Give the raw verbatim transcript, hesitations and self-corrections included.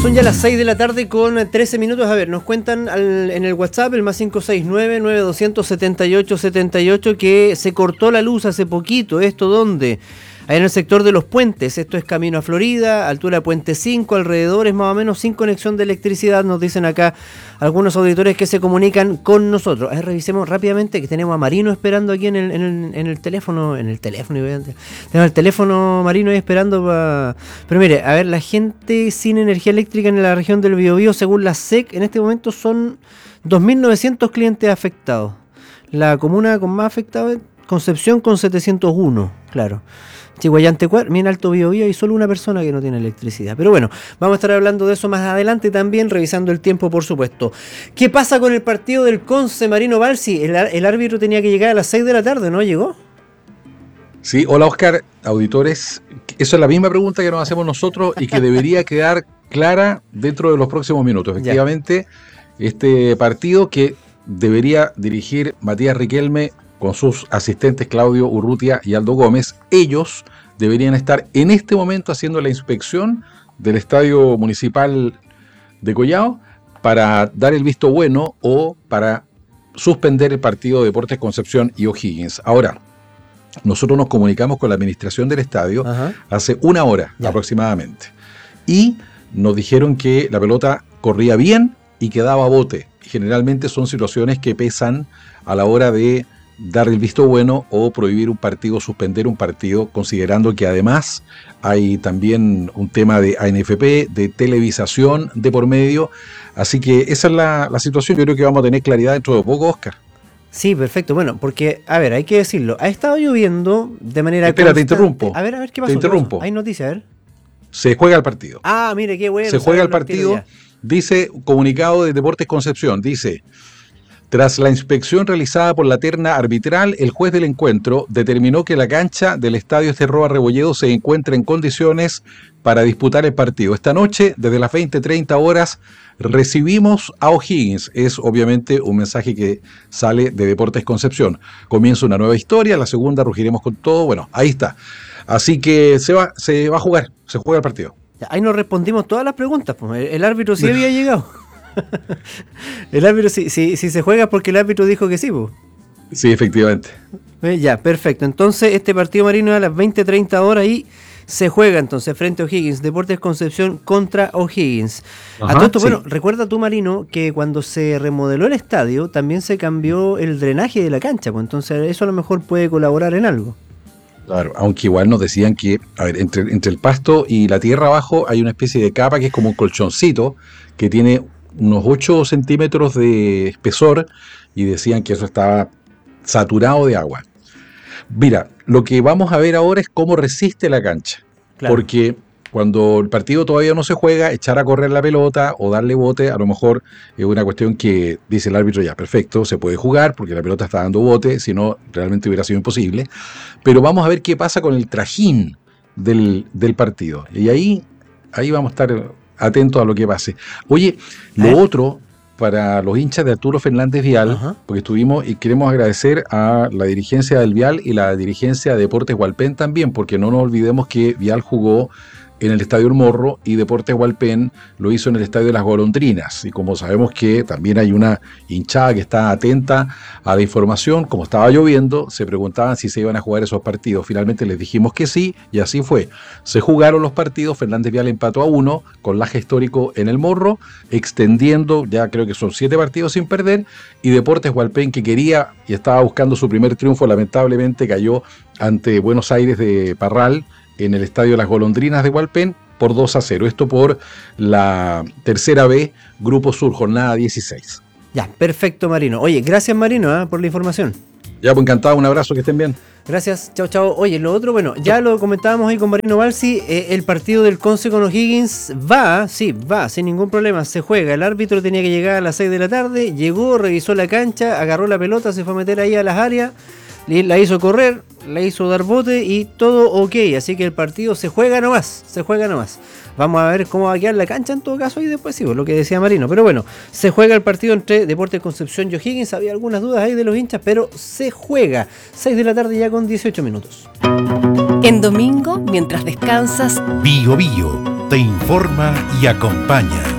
Son ya las seis de la tarde con trece minutos. A ver, nos cuentan al, en el WhatsApp, el más cinco seis nueve, nueve dos cero cero, siete ocho siete ocho, que se cortó la luz hace poquito. ¿Esto dónde? Ahí en el sector de los puentes. Esto es camino a Florida, altura de Puente cinco, alrededores más o menos sin conexión de electricidad. Nos dicen acá algunos auditores que se comunican con nosotros. A ver, revisemos rápidamente que tenemos a Marino esperando aquí en el, en el, en el teléfono. En el teléfono, tenemos el teléfono Marino ahí esperando para... Pero mire, a ver, la gente sin energía eléctrica en la región del Biobío, según la S E C, en este momento son dos mil novecientos clientes afectados. La comuna con más afectados es Concepción con setecientos uno, claro. Chihuayante, bien Alto Biobío, y solo una persona que no tiene electricidad. Pero bueno, vamos a estar hablando de eso más adelante también, revisando el tiempo, por supuesto. ¿Qué pasa con el partido del Conce, Marino Balsi? El, el árbitro tenía que llegar a las seis de la tarde, ¿no llegó? Sí, hola Oscar, auditores. Esa es la misma pregunta que nos hacemos nosotros y que debería quedar clara dentro de los próximos minutos. Efectivamente, ya. Este partido que debería dirigir Matías Riquelme con sus asistentes Claudio Urrutia y Aldo Gómez, ellos deberían estar en este momento haciendo la inspección del Estadio Municipal de Collao para dar el visto bueno o para suspender el partido de Deportes Concepción y O'Higgins. Ahora, nosotros nos comunicamos con la administración del estadio Ajá. hace una hora ya. aproximadamente y nos dijeron que la pelota corría bien y que daba bote. Generalmente son situaciones que pesan a la hora de dar el visto bueno o prohibir un partido, suspender un partido, considerando que además hay también un tema de A N F P, de televisación de por medio. Así que esa es la, la situación. Yo creo que vamos a tener claridad dentro de poco, Oscar. Sí, perfecto. Bueno, porque, a ver, hay que decirlo. Ha estado lloviendo de manera Espera, constante. Te interrumpo. A ver, a ver, ¿qué pasó? Te interrumpo. Hay noticias, a ver. Se juega el partido. Ah, mire, qué bueno. Se juega el partido. Dice, comunicado de Deportes Concepción, dice... Tras la inspección realizada por la terna arbitral, el juez del encuentro determinó que la cancha del Estadio Cerro Arrebolledo se encuentra en condiciones para disputar el partido. Esta noche, desde las veinte treinta horas, recibimos a O'Higgins. Es obviamente un mensaje que sale de Deportes Concepción. Comienza una nueva historia, la segunda rugiremos con todo. Bueno, ahí está. Así que se va, se va a jugar, se juega el partido. Ahí nos respondimos todas las preguntas. El árbitro sí había llegado. El árbitro, si, si, si se juega porque el árbitro dijo que sí, pues. Sí, efectivamente. Eh, ya, perfecto. Entonces, este partido Marino es a las veinte treinta horas y se juega entonces frente a O'Higgins, Deportes Concepción contra O'Higgins. Ajá, a todo esto, sí. Bueno, recuerda tú, Marino, que cuando se remodeló el estadio también se cambió el drenaje de la cancha, pues entonces eso a lo mejor puede colaborar en algo. Claro, aunque igual nos decían que, a ver, entre, entre el pasto y la tierra abajo hay una especie de capa que es como un colchoncito que tiene unos ocho centímetros de espesor y decían que eso estaba saturado de agua. Mira, lo que vamos a ver ahora es cómo resiste la cancha, claro. Porque cuando el partido todavía no se juega, echar a correr la pelota o darle bote, a lo mejor es una cuestión que dice el árbitro, ya, perfecto, se puede jugar porque la pelota está dando bote, si no, realmente hubiera sido imposible. Pero vamos a ver qué pasa con el trajín del, del partido. Y ahí, ahí vamos a estar atentos a lo que pase. Oye, lo ¿Eh? otro, para los hinchas de Arturo Fernández Vial, Ajá. porque estuvimos y queremos agradecer a la dirigencia del Vial y la dirigencia de Deportes Hualpén también, porque no nos olvidemos que Vial jugó en el Estadio El Morro y Deportes Hualpén lo hizo en el Estadio de las Golondrinas. Y como sabemos que también hay una hinchada que está atenta a la información, como estaba lloviendo, se preguntaban si se iban a jugar esos partidos. Finalmente les dijimos que sí, y así fue. Se jugaron los partidos, Fernández Vial empató a uno, con Laje Histórico en El Morro, extendiendo, ya creo que son siete partidos sin perder, y Deportes Hualpén, que quería y estaba buscando su primer triunfo, lamentablemente cayó ante Buenos Aires de Parral, en el Estadio Las Golondrinas de Hualpén por dos a cero. Esto por la tercera B, Grupo Sur, jornada dieciséis. Ya, perfecto, Marino. Oye, gracias, Marino, ¿eh? por la información. Ya, pues encantado, un abrazo, que estén bien. Gracias, chao, chao. Oye, lo otro, bueno, ya lo comentábamos ahí con Marino Balsi, eh, el partido del Conce con O'Higgins va, sí, va, sin ningún problema, se juega. El árbitro tenía que llegar a las seis de la tarde, llegó, revisó la cancha, agarró la pelota, se fue a meter ahí a las áreas, la hizo correr, la hizo dar bote y todo ok, así que el partido se juega nomás, se juega nomás. Vamos a ver cómo va a quedar la cancha en todo caso y después sí, lo que decía Marino. Pero bueno, se juega el partido entre Deportes Concepción y O'Higgins. Había algunas dudas ahí de los hinchas, pero se juega. seis de la tarde ya con dieciocho minutos. En domingo, mientras descansas, Bio Bio. te informa y acompaña.